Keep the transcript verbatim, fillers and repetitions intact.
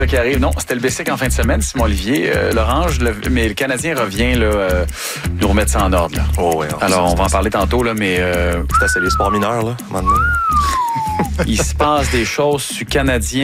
qui arrive. Non, c'était le Bessic en fin de semaine, Simon Olivier. Euh, L'Orange, le, mais le Canadien revient là, euh, nous remettre ça en ordre. Là. Oh, ouais, Alors, on va en parler tantôt, là, mais... Euh, c'est assez les sports mineurs, là, à un moment donné. il se passe des choses sur Canadien.